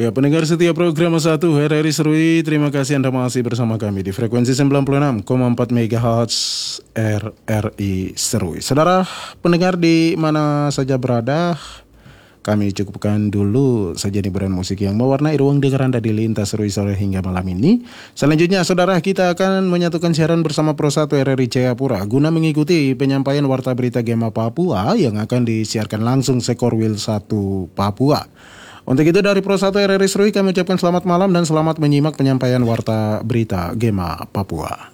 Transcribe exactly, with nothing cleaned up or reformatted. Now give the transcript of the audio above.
Ya, pendengar setia program satu R R I Serui, terima kasih Anda masih bersama kami di frekuensi sembilan puluh enam koma empat MHz R R I Serui. Saudara pendengar di mana saja berada, kami cukupkan dulu saja hiburan musik yang mewarnai ruang dengar Anda di lintas Serui sore hingga malam ini. Selanjutnya saudara, kita akan menyatukan siaran bersama Pro satu R R I Jayapura guna mengikuti penyampaian warta berita Gema Papua yang akan disiarkan langsung Sekorwil satu Papua. Untuk itu dari Pro satu R R I Serui kami ucapkan selamat malam dan selamat menyimak penyampaian warta berita Gema Papua.